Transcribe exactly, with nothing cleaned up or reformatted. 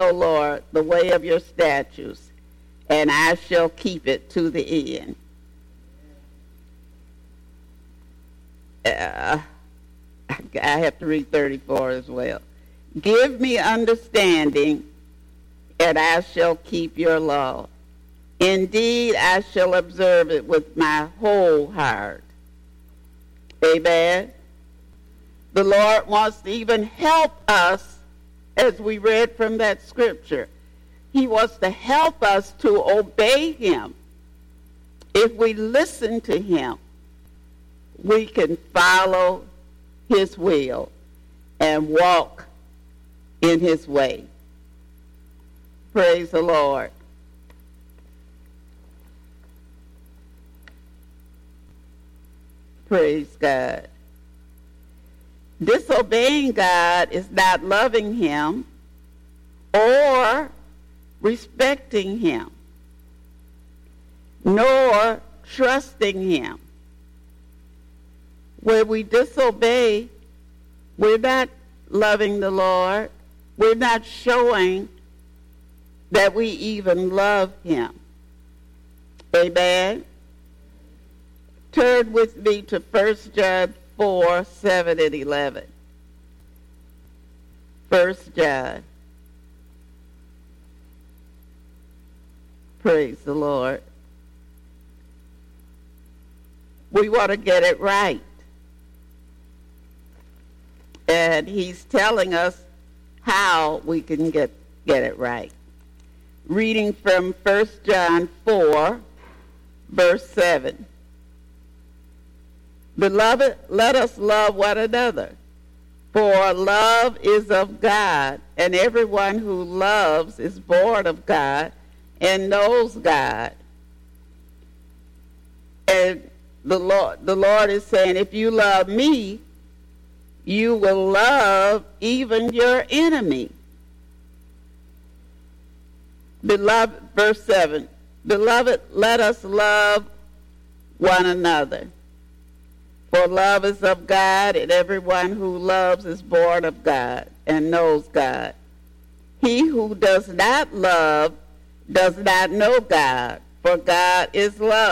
O Lord, the way of your statutes, and I shall keep it to the end. Uh, I have to read thirty-four as well. Give me understanding, and I shall keep your law. Indeed, I shall observe it with my whole heart. Amen. The Lord wants to even help us, as we read from that scripture. He wants to help us to obey him. If we listen to him, we can follow his will and walk in his way. Praise the Lord. Praise God. Disobeying God is not loving him or respecting him, nor trusting him. When we disobey, we're not loving the Lord. We're not showing that we even love him. Amen? Turn with me to First John four, seven, and eleven. First John. Praise the Lord. We want to get it right. And he's telling us how we can get, get it right. Reading from First John four, verse seven. Beloved, let us love one another, for love is of God, and everyone who loves is born of God and knows God. And the Lord, the Lord is saying, if you love me, you will love even your enemy. Beloved, verse seven, beloved, let us love one another. For love is of God, and everyone who loves is born of God and knows God. He who does not love does not know God, for God is love.